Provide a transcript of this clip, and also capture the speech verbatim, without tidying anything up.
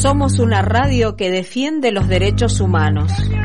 Somos una radio que defiende los derechos humanos.